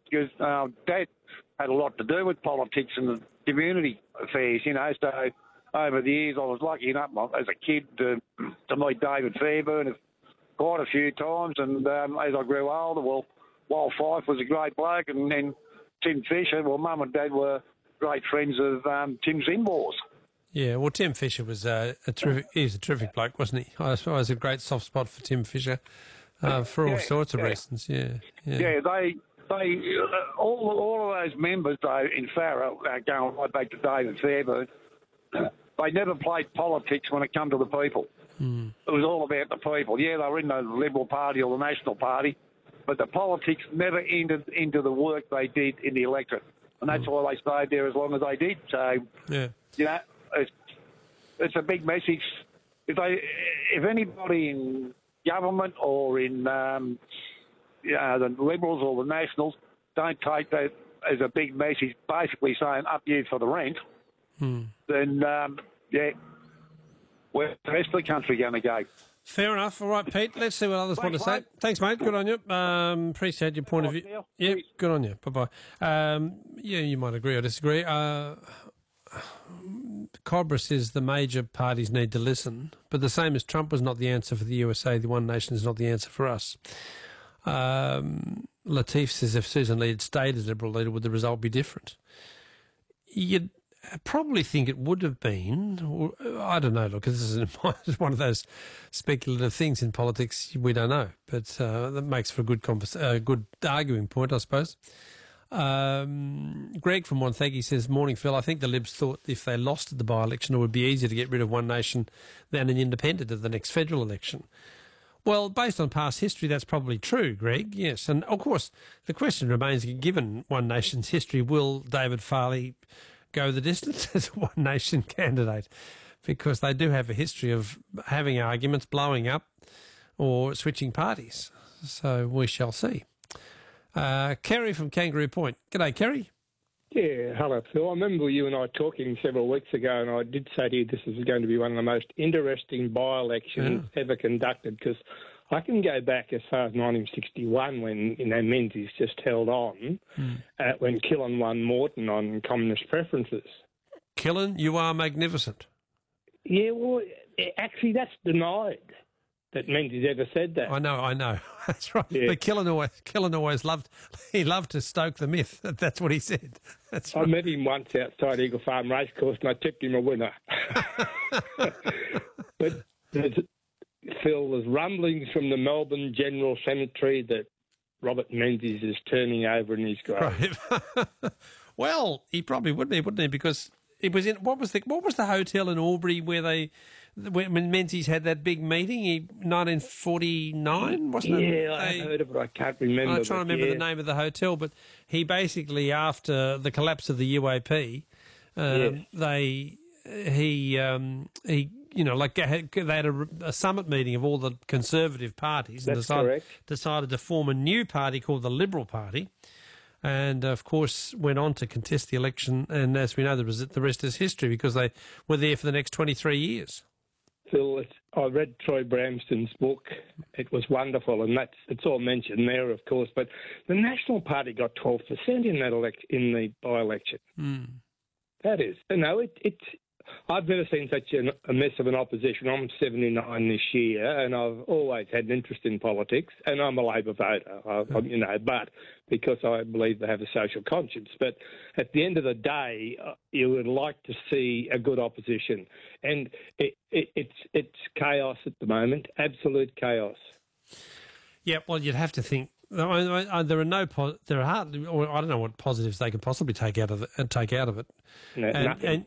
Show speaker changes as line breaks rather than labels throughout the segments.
because Dad had a lot to do with politics and the community affairs, so over the years I was lucky enough as a kid to meet David Fairburn quite a few times, and as I grew older, while Fife was a great bloke, and then Tim Fisher, Mum and Dad were great friends of Tim's in-laws.
Yeah, well, Tim Fisher was he was a terrific bloke, wasn't he? I suppose a great soft spot for Tim Fisher for all sorts of reasons. Yeah,
they all of those members though in Farrer, going right back to David Fairburn, they never played politics when it come to the people. It was all about the people. Yeah, they were in the Liberal Party or the National Party, but the politics never entered into the work they did in the electorate, and that's why they stayed there as long as they did. So, it's a big message. If anybody in government or in the Liberals or the Nationals don't take that as a big message, basically saying up you for the rent, then where's the rest of the country going to go?
Fair enough. All right, Pete, let's see what others want to say. Thanks, mate. Good on you. Appreciate your point of view. Yeah, good on you. Bye-bye. You might agree or disagree. Cobra says the major parties need to listen, but the same as Trump was not the answer for the USA, the One Nation is not the answer for us. Latif says if Susan Lee had stayed as Liberal leader, would the result be different? You'd probably think it would have been. Or, I don't know, look, this is one of those speculative things in politics we don't know, but that makes for a good arguing point, I suppose. Greg from Wonthaggi says, morning Phil, I think the Libs thought if they lost at the by-election it would be easier to get rid of One Nation than an independent at the next federal election. Well, based on past history, that's probably true, Greg, yes. And, of course, the question remains, given One Nation's history, will David Farley go the distance as a One Nation candidate? Because they do have a history of having arguments, blowing up, or switching parties. So we shall see. Kerry from Kangaroo Point. G'day, Kerry.
Yeah, hello, Phil. I remember you and I talking several weeks ago, and I did say to you this is going to be one of the most interesting by-elections ever conducted, because I can go back as far as 1961 when, Menzies just held on, when Killen won Moreton on communist preferences.
Killen, you are magnificent.
Yeah, well, actually that's denied. That Menzies ever said that.
I know. That's right. Yeah. But Killen always loved to stoke the myth. That's what he said. That's right.
I met him once outside Eagle Farm Racecourse and I tipped him a winner. But Phil, there's rumblings from the Melbourne General Cemetery that Robert Menzies is turning over in his grave.
Right. Well, he probably would be, wouldn't he? Because it was in what was the hotel in Albury when Menzies had that big meeting? 1949, wasn't it?
Yeah, I heard of it. I can't remember.
I'm trying to remember the name of the hotel, but he basically, after the collapse of the UAP, they had a summit meeting of all the Conservative parties and decided to form a new party called the Liberal Party. And, of course, went on to contest the election. And as we know, the rest is history because they were there for the next 23 years.
Phil, I read Troy Bramston's book. It was wonderful, and it's all mentioned there, of course. But the National Party got 12% in the by-election. That is, I've never seen such a mess of an opposition. I'm 79 this year, and I've always had an interest in politics, and I'm a Labor voter, but because I believe they have a social conscience. But at the end of the day, you would like to see a good opposition, and it's chaos at the moment, absolute chaos.
Yeah, well, you'd have to think. There are hardly, or I don't know what positives they could possibly take out of it.
Nothing.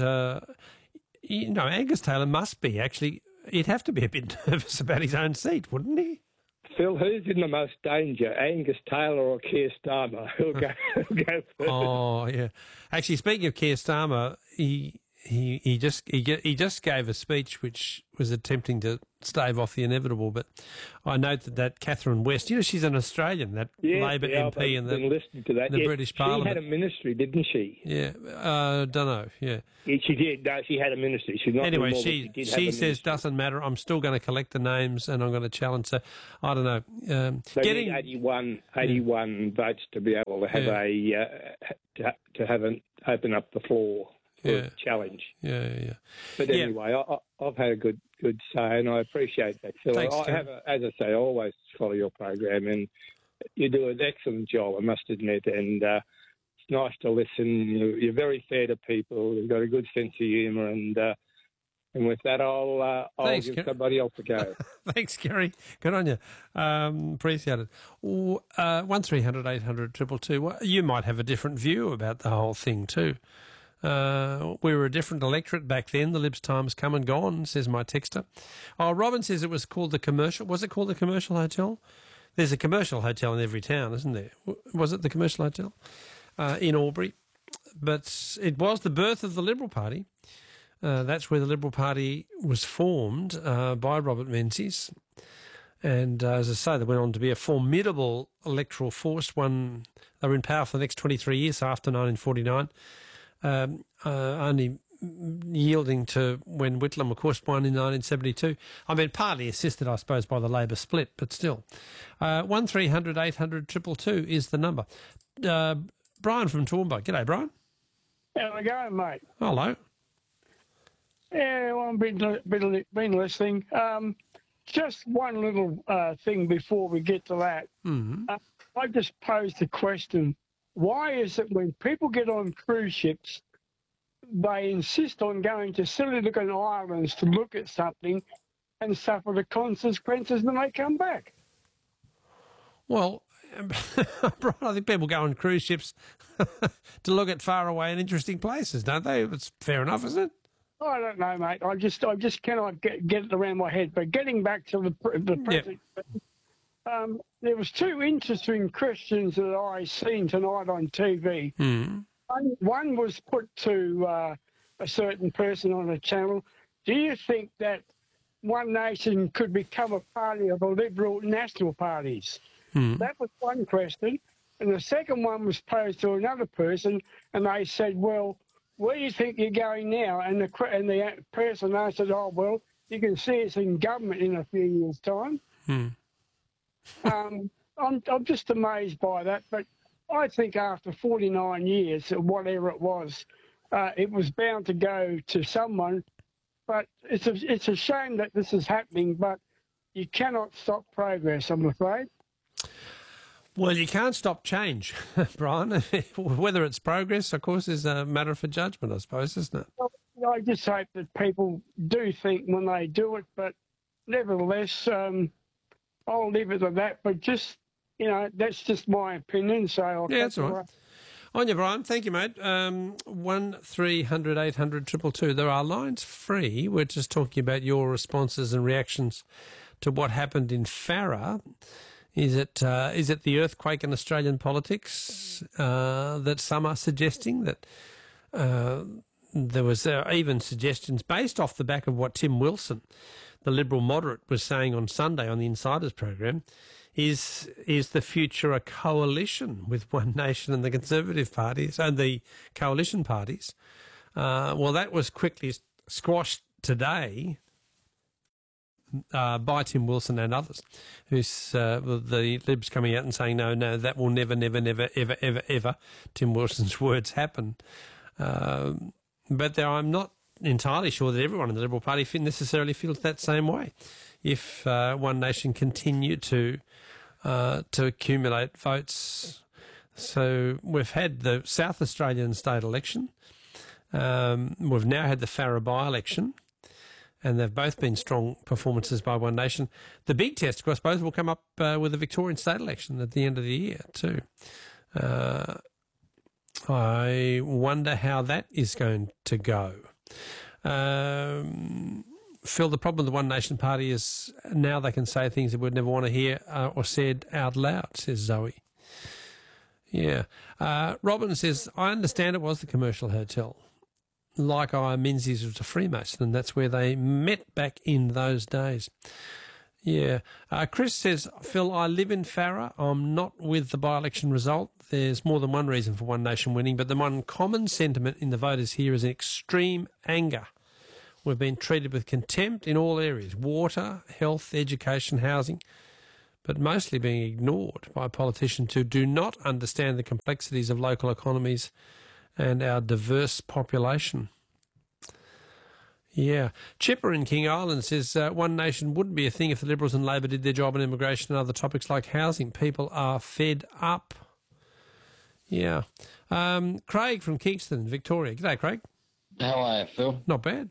Angus Taylor must be actually. He'd have to be a bit nervous about his own seat, wouldn't he?
Phil, who's in the most danger, Angus Taylor or Keir Starmer? Who'll go first?
Oh yeah. Actually, speaking of Keir Starmer, he he just gave a speech which was attempting to stave off the inevitable. But I note that Catherine West, she's an Australian, that Labor MP in the British Parliament.
She had a ministry, didn't she?
Yeah, don't know. Yeah,
she did. No, she had a ministry. She's not
anyway,
anymore,
she says doesn't matter. I'm still going to collect the names and I'm going to challenge. So I don't know.
Getting 81 votes to be able to have open up the floor. Challenge.
Yeah.
But anyway, I've had a good say, and I appreciate that, Phil.
Thanks,
as I say, I always follow your program, and you do an excellent job, I must admit. And it's nice to listen. You're very fair to people. You've got a good sense of humour, and with that, I'll give somebody else a go.
Thanks, Gary. Good on you. Appreciate it. 1300 800 222. You might have a different view about the whole thing too. We were a different electorate back then. The Libs' time's come and gone, says my texter. Oh, Robin says it was called the Commercial. Was it called the Commercial Hotel? There's a commercial hotel in every town, isn't there? Was it the Commercial Hotel in Albury? But it was the birth of the Liberal Party. That's where the Liberal Party was formed by Robert Menzies. And as I say, they went on to be a formidable electoral force. They were in power for the next 23 years after 1949. Only yielding to when Whitlam, of course, won in 1972. I mean, partly assisted, I suppose, by the Labor split, but still. 1300 800 222 is the number. Brian from Toowoomba. G'day, Brian.
How we going, mate?
Hello.
Yeah, well, I've been listening. Just one little thing before we get to that.
Mm-hmm.
I just posed the question, why is it when people get on cruise ships, they insist on going to silly looking islands to look at something and suffer the consequences when they come back?
Well, Brian, I think people go on cruise ships to look at far away and interesting places, don't they? It's fair enough, isn't it?
I don't know, mate. I just cannot get it around my head. But getting back to the present, there was two interesting questions that I seen tonight on TV.
Mm.
One was put to a certain person on a channel. Do you think that One Nation could become a party of the Liberal national parties?
Mm.
That was one question. And the second one was posed to another person, and they said, well, where do you think you're going now? And the person answered, oh, well, you can see us in government in a few years' time.
Mm.
I'm just amazed by that, but I think after 49 years, or whatever it was bound to go to someone. But it's a shame that this is happening, but you cannot stop progress, I'm afraid.
Well, you can't stop change, Brian. Whether it's progress, of course, is a matter for judgment, I suppose, isn't it?
Well, I just hope that people do think when they do it, but nevertheless, I'll leave it at that. But just, that's just my opinion. So
that's all right. On you, Brian. Thank you, mate. 1300 800 222. There are lines free. We're just talking about your responses and reactions to what happened in Farrer. Is it the earthquake in Australian politics that some are suggesting that there was even suggestions based off the back of what Tim Wilson, the Liberal moderate, was saying on Sunday on the Insiders program? Is the future a coalition with One Nation and the Conservative parties and the coalition parties? Well, that was quickly squashed today by Tim Wilson and others, who's the Libs coming out and saying, no, that will never, ever, Tim Wilson's words, happen. But I'm not entirely sure that everyone in the Liberal Party necessarily feels that same way. If One Nation continue to accumulate votes. So we've had the South Australian state election. We've now had the Farrer by-election, and they've both been strong performances by One Nation. The big test, I suppose, will come up with the Victorian state election at the end of the year too. I wonder how that is going to go. Phil, the problem with the One Nation Party is now they can say things they would never want to hear or said out loud, says Zoe. Yeah. Robin says, I understand it was the Commercial Hotel. like Menzies was a Freemason, and that's where they met back in those days. Yeah. Chris says, Phil, I live in Farrer. I'm not with the by-election result. There's more than one reason for One Nation winning, but the one common sentiment in the voters here is an extreme anger. We've been treated with contempt in all areas, water, health, education, housing, but mostly being ignored by politicians who do not understand the complexities of local economies and our diverse population. Yeah. Chipper in King Island says One Nation wouldn't be a thing if the Liberals and Labor did their job on immigration and other topics like housing. People are fed up. Yeah. Craig from Kingston, Victoria. G'day, Craig.
How are you, Phil?
Not bad.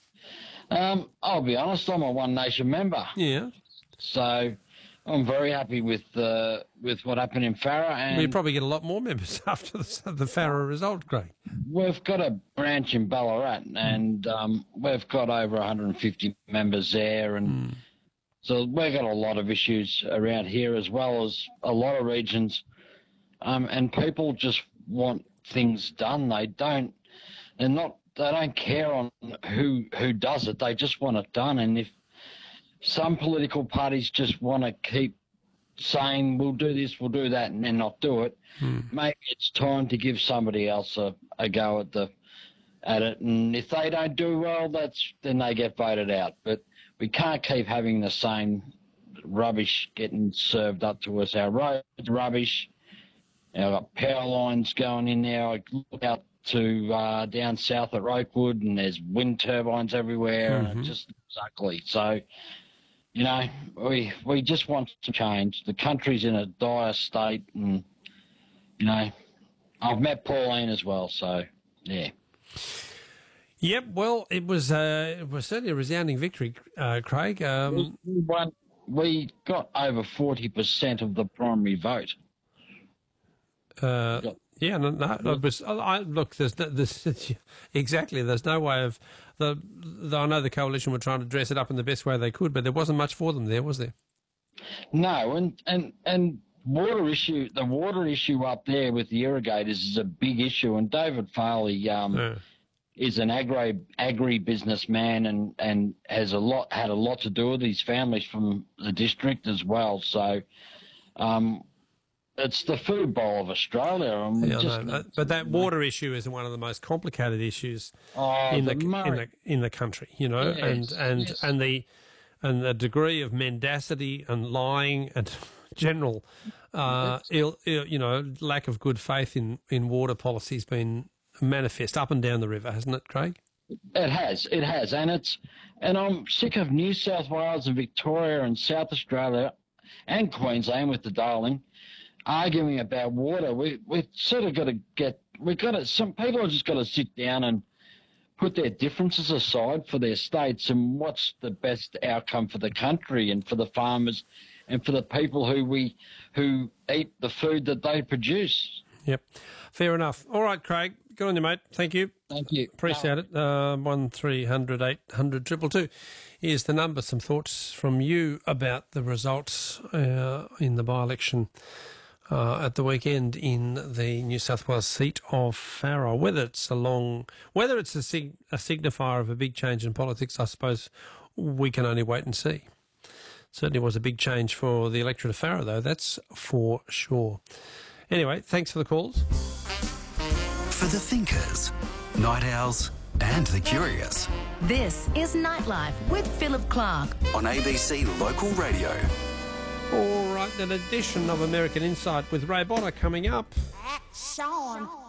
I'll be honest, I'm a One Nation member.
Yeah.
So I'm very happy with what happened in Farrer. And
you probably get a lot more members after the Farrer result, Craig.
We've got a branch in Ballarat, and we've got over 150 members there, and so we've got a lot of issues around here as well as a lot of regions, and people just want things done. They don't care on who does it. They just want it done, and if some political parties just want to keep saying, we'll do this, we'll do that, and then not do it, maybe it's time to give somebody else a go at it. And if they don't do well, then they get voted out. But we can't keep having the same rubbish getting served up to us. Our roads rubbish. Our power lines going in there. I look out to down south at Rokewood, and there's wind turbines everywhere, and it's just ugly. So, you know, we just want to change. The country's in a dire state, and, you know, I've met Pauline as well, so, yeah.
Yep, well, it was certainly a resounding victory, Craig.
We got over 40% of the primary vote.
Yeah, no, look, there's exactly. There's no way of I know the coalition were trying to dress it up in the best way they could, but there wasn't much for them there, was there?
No, and water issue. The water issue up there with the irrigators is a big issue, and David Farley is an agri businessman and has had a lot to do with his families from the district as well. So. It's the food bowl of Australia, and
but that water issue is one of the most complicated issues in the country, you know,
yes,
and the degree of mendacity and lying and general lack of good faith in water policy has been manifest up and down the river, hasn't it, Craig?
It has, and I'm sick of New South Wales and Victoria and South Australia and Queensland with the Darling arguing about water. We've sort of got to some people have just got to sit down and put their differences aside for their states and what's the best outcome for the country and for the farmers and for the people who eat the food that they produce.
Yep, fair enough. All right, Craig, good on you, mate. Thank you.
Thank you.
Appreciate it. 1300 800 222 is the number. Some thoughts from you about the results in the by-election at the weekend in the New South Wales seat of Farrer. Whether it's a signifier of a big change in politics, I suppose we can only wait and see. Certainly was a big change for the electorate of Farrer, though, that's for sure. Anyway, thanks for the calls.
For the thinkers, night owls and the curious.
This is Nightlife with Philip Clark
on ABC Local Radio.
All right, an edition of American Insight with Ray Bonner coming up.
Sean.